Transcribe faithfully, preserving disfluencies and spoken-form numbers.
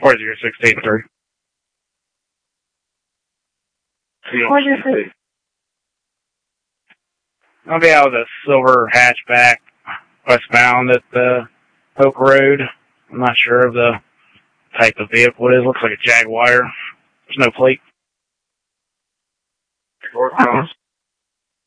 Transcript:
four zero six eight three. four zero six. I'll be out with a silver hatchback westbound at the Oak Road. I'm not sure of the type of vehicle it is. Looks like a Jaguar. There's no plate. Northbound.